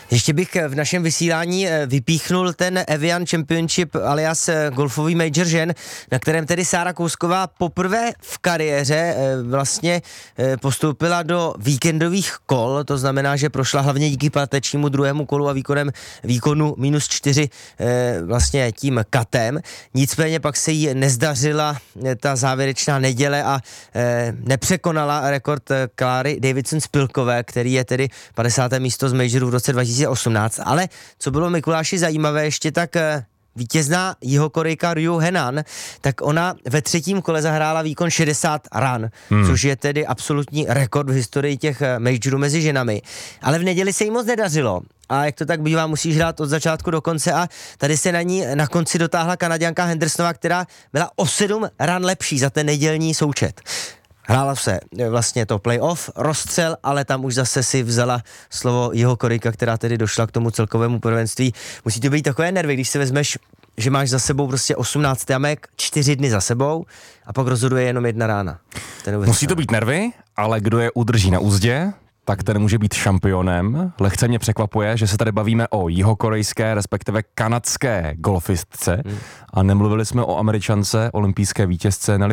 Ještě bych v našem vysílání vypíchnul ten Evian Championship alias golfový major žen, na kterém tedy Sára Kousková poprvé v kariéře vlastně postoupila do víkendových kol, to znamená, že prošla hlavně díky pátečnímu druhému kolu a výkonu -4 vlastně tím katem. Nicméně pak se jí nezdařila ta závěrečná neděle a nepřekonala rekord Kláry Davidson-Spilkové, který je tedy 50. místo z majoru v roce 2018, ale co bylo Mikuláši zajímavé ještě, tak vítězná Jihokorejka Ryu Henan, tak ona ve třetím kole zahrála výkon 60 run, což je tedy absolutní rekord v historii těch majorů mezi ženami. Ale v neděli se jí moc nedařilo. A jak to tak bývá, musíš hrát od začátku do konce a tady se na ní na konci dotáhla Kanaďanka Hendersonová, která byla o 7 run lepší za ten nedělní součet. Hrála se vlastně to playoff, rozstřel, ale tam už zase si vzala slovo Jihokorejka, která tedy došla k tomu celkovému prvenství. Musí to být takové nervy, když si vezmeš, že máš za sebou prostě 18 jamek, 4 dny za sebou a pak rozhoduje jenom jedna rána. Musí to být nervy, ale kdo je udrží na úzdě, tak ten může být šampionem. Lehce mě překvapuje, že se tady bavíme o jihokorejské, respektive kanadské golfistce a nemluvili jsme o Američance, olympijské vítězce Nelly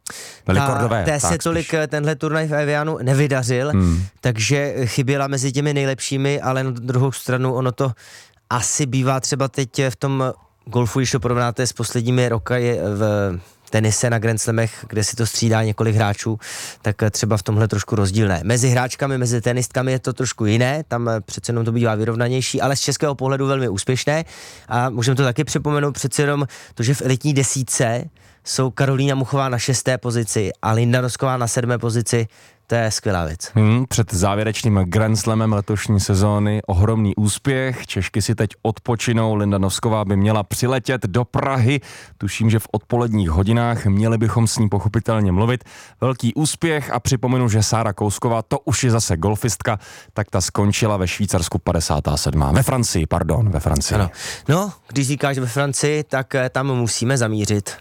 Cordové. Té se tolik tenhle turnaj v Evianu nevydařil, takže chyběla mezi těmi nejlepšími, ale na druhou stranu ono to asi bývá třeba teď v tom golfu, když to porovnáte s posledními roky v tenise na Grand Slamech, kde si to střídá několik hráčů, tak třeba v tomhle trošku rozdílné. Mezi hráčkami, mezi tenistkami je to trošku jiné, tam přece jenom to bývá vyrovnanější, ale z českého pohledu velmi úspěšné a můžeme to taky připomenout přece jenom to, že v elitní desítce jsou Karolína Muchová na 6. pozici a Linda Nosková na 7. pozici. To je skvělá věc. Před závěrečným Grand Slamem letošní sezóny ohromný úspěch. Češky si teď odpočinou. Linda Nosková by měla přiletět do Prahy. Tuším, že v odpoledních hodinách měli bychom s ní pochopitelně mluvit. Velký úspěch a připomenu, že Sára Kousková, to už je zase golfistka, tak ta skončila ve Švýcarsku 57. Ve Francii. Ano. No, když říkáš ve Francii, tak tam musíme zamířit.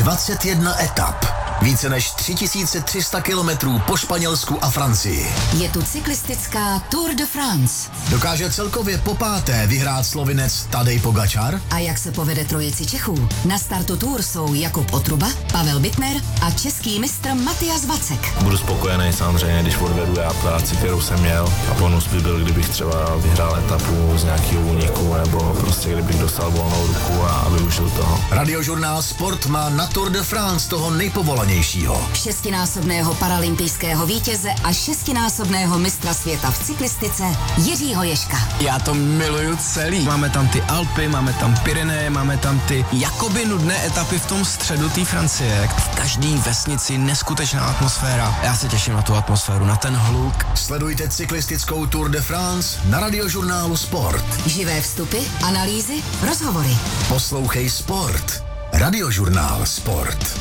21 etap. Více než 3300 kilometrů po Španělsku a Francii. Je tu cyklistická Tour de France. Dokáže celkově popáté vyhrát Slovinec Tadej Pogačar? A jak se povede trojici Čechů? Na startu Tour jsou Jakub Otruba, Pavel Bittner a český mistr Matias Vacek. Budu spokojený samozřejmě, když odvedu já práci, kterou jsem měl, a bonus by byl, kdybych třeba vyhrál etapu z nějakého úniku, nebo prostě kdybych dostal volnou ruku a využil toho. Radiožurnál Sport má na Tour de France toho nejpovolanějšího. 6násobného paralympijského vítěze a 6násobného mistra světa v cyklistice Jiřího Ježka. Já to miluju celý. Máme tam ty Alpy, máme tam Pyreneje, máme tam ty jakoby nudné etapy v tom středu té Francie. V každý vesnici neskutečná atmosféra. Já se těším na tu atmosféru, na ten hluk. Sledujte cyklistickou Tour de France na Radiožurnálu Sport. Živé vstupy, analýzy, rozhovory. Poslouchej Sport. Radiožurnál Sport.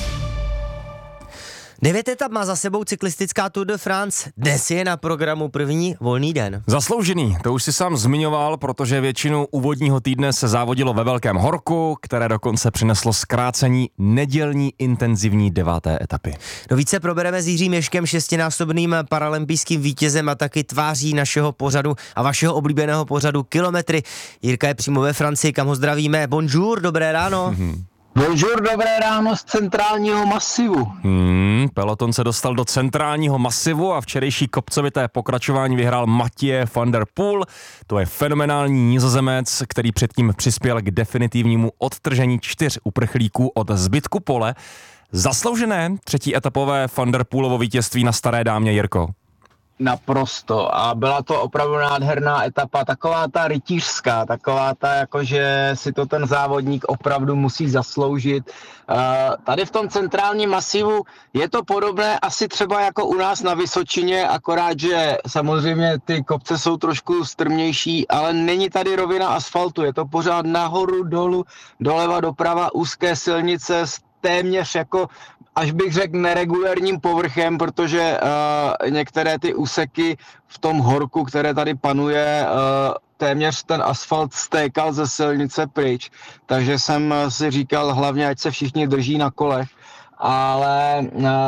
9 etap má za sebou cyklistická Tour de France. Dnes je na programu první volný den. Zasloužený, to už si sám zmiňoval, protože většinu úvodního týdne se závodilo ve Velkém horku, které dokonce přineslo zkrácení nedělní intenzivní 9. etapy. No více probereme s Jiřím Ježkem, 6násobným paralympijským vítězem a taky tváří našeho pořadu a vašeho oblíbeného pořadu Kilometry. Jirka je přímo ve Francii, kam ho zdravíme. Bonjour, dobré ráno. Bonjour, dobré ráno z centrálního masivu. Peloton se dostal do centrálního masivu a včerejší kopcovité pokračování vyhrál Mathieu van der Poel. To je fenomenální Nizozemec, který předtím přispěl k definitivnímu odtržení 4 uprchlíků od zbytku pole. Zasloužené třetí etapové van der Poelovo vítězství na Staré dámě, Jirko. Naprosto. A byla to opravdu nádherná etapa, taková ta rytířská, taková ta, jakože si to ten závodník opravdu musí zasloužit. Tady v tom centrálním masivu je to podobné asi třeba jako u nás na Vysočině, akorát, že samozřejmě ty kopce jsou trošku strmější, ale není tady rovina asfaltu, je to pořád nahoru, dolů, doleva, doprava, úzké silnice s téměř jako až bych řekl neregulérním povrchem, protože některé ty úseky v tom horku, které tady panuje, téměř ten asfalt stékal ze silnice pryč, takže jsem si říkal hlavně, ať se všichni drží na kolech ale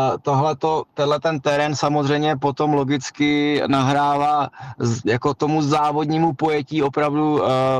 tenhle ten terén samozřejmě potom logicky nahrává jako tomu závodnímu pojetí opravdu,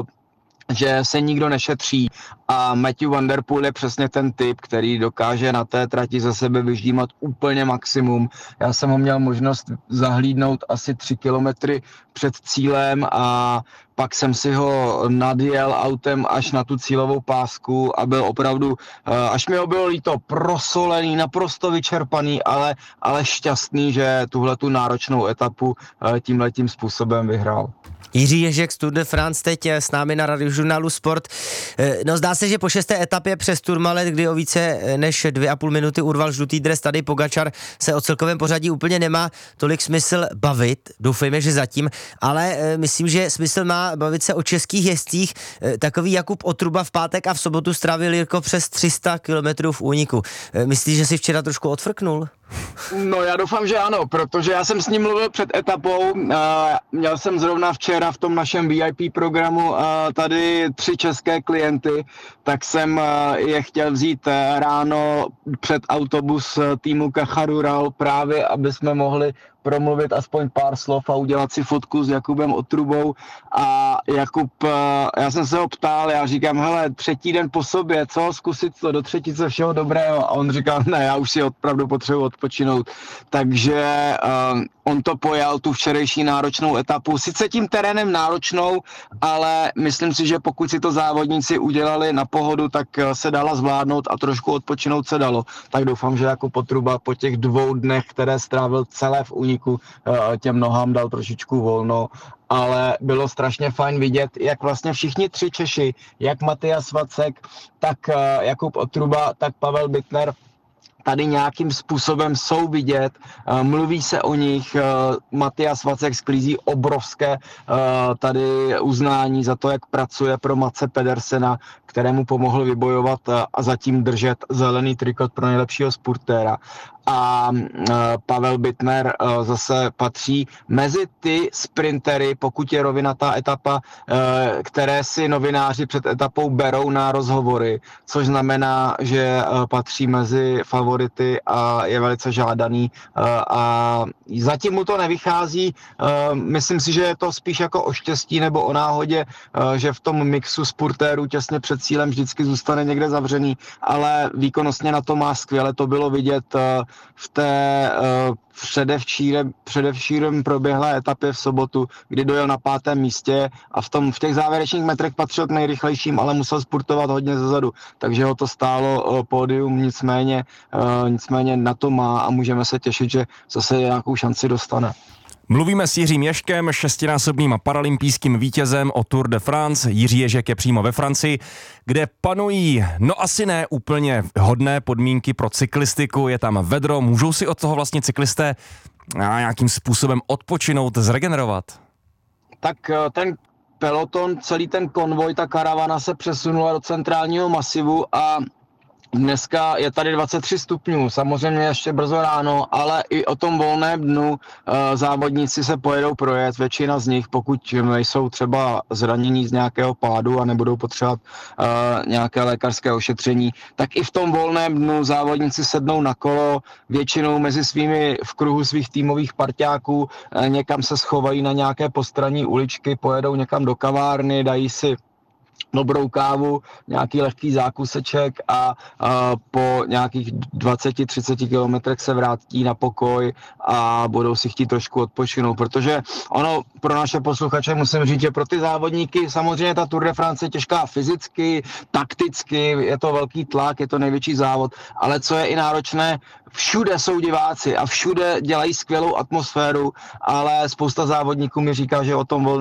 že se nikdo nešetří a Matthew Van Der Poel je přesně ten typ, který dokáže na té trati za sebe vyždímat úplně maximum. Já jsem ho měl možnost zahlídnout asi 3 kilometry před cílem a pak jsem si ho nadjel autem až na tu cílovou pásku a byl opravdu, až mi ho bylo líto, prosolený, naprosto vyčerpaný, ale šťastný, že tuhletu náročnou etapu tímhletím způsobem vyhrál. Jiří Ježek z Tour de France teď s námi na Radiožurnálu Sport. No zdá se, že po 6. etapě přes Tourmalet, kdy o více než 2,5 minuty urval žlutý dres Tadej Pogačar, se o celkovém pořadí úplně nemá tolik smysl bavit. Doufejme, že zatím, ale myslím, že smysl má bavit se o českých jezdcích. Takový Jakub Otruba v pátek a v sobotu strávil Jirko přes 300 kilometrů v úniku. Myslíš, že si včera trošku odfrknul? No já doufám, že ano, protože já jsem s ním mluvil před etapou, měl jsem zrovna včera v tom našem VIP programu tady 3 české klienty, tak jsem je chtěl vzít ráno před autobus týmu Caja Rural právě, aby jsme mohli promluvit aspoň pár slov a udělat si fotku s Jakubem Otrubou a Jakub, já jsem se ho ptal, já říkám, hele, 3. den po sobě, co, zkusit to do třetice, všeho dobrého a on říkal, ne, já už si opravdu potřebuji odpočinout, takže on to pojal, tu včerejší náročnou etapu, sice tím terénem náročnou, ale myslím si, že pokud si to závodníci udělali na pohodu, tak se dala zvládnout a trošku odpočinout se dalo, tak doufám, že Jakub Otruba po těch 2 dnech, které strávil celé v úniku, těm nohám dal trošičku volno, ale bylo strašně fajn vidět, jak vlastně všichni 3 Češi, jak Matyas Vacek, tak Jakub Otruba, tak Pavel Bittner, tady nějakým způsobem jsou vidět, mluví se o nich, Matyas Vacek sklízí obrovské tady uznání za to, jak pracuje pro Matse Pedersena, kterému pomohl vybojovat a zatím držet zelený trikot pro nejlepšího spurtéra. A Pavel Bittner zase patří mezi ty sprintery, pokud je rovinatá etapa, které si novináři před etapou berou na rozhovory, což znamená, že patří mezi favority a je velice žádaný a zatím mu to nevychází. Myslím si, že je to spíš jako o štěstí nebo o náhodě, že v tom mixu spurtérů těsně před cílem vždycky zůstane někde zavřený, ale výkonnostně na to má skvěle, to bylo vidět v té předevčírem proběhlé etapě v sobotu, kdy dojel na 5. místě a v těch závěrečných metrech patřil k nejrychlejším, ale musel spurtovat hodně zezadu, takže ho to stálo pódium, nicméně na to má a můžeme se těšit, že zase nějakou šanci dostane. Mluvíme s Jiřím Ježkem, 6násobným paralympijským vítězem o Tour de France. Jiří Ježek je přímo ve Francii, kde panují, no asi ne úplně hodné podmínky pro cyklistiku, je tam vedro, můžou si od toho vlastně cyklisté nějakým způsobem odpočinout, zregenerovat? Tak ten peloton, celý ten konvoj, ta karavana se přesunula do centrálního masivu a dneska je tady 23 stupňů, samozřejmě ještě brzo ráno, ale i o tom volném dnu závodníci se pojedou projet, většina z nich, pokud nejsou třeba zranění z nějakého pádu a nebudou potřebovat nějaké lékařské ošetření, tak i v tom volném dnu závodníci sednou na kolo, většinou v kruhu svých týmových parťáků, někam se schovají na nějaké postranní uličky, pojedou někam do kavárny, dají si dobrou kávu, nějaký lehký zákuseček a po nějakých 20-30 kilometrech se vrátí na pokoj a budou si chtít trošku odpočinout, protože ono pro naše posluchače musím říct, že pro ty závodníky samozřejmě ta Tour de France je těžká fyzicky, takticky, je to velký tlak, je to největší závod, ale co je i náročné, všude jsou diváci a všude dělají skvělou atmosféru, ale spousta závodníků mi říká, že o tom